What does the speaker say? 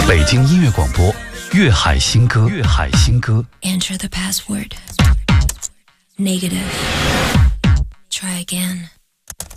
北京音乐广播，粤海新歌，粤海新歌。 Enter the password. Negative. Try again.